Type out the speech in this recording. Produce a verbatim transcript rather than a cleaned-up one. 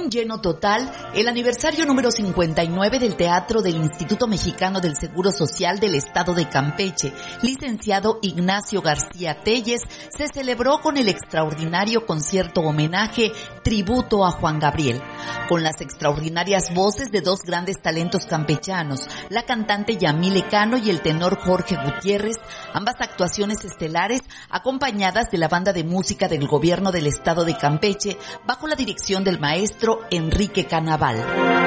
un lleno total, el aniversario número cincuenta y nueve del Teatro del Instituto Mexicano del Seguro Social del Estado de Campeche, licenciado Ignacio García Telles, se celebró con el extraordinario concierto homenaje Tributo a Juan Gabriel, con las extraordinarias voces de dos grandes talentos campechanos, la cantante Yamile Cano y el tenor Jorge Gutiérrez, ambas actuaciones estelares acompañadas de la banda de música del gobierno del Estado de Campeche, bajo la dirección del maestro Enrique Canaval.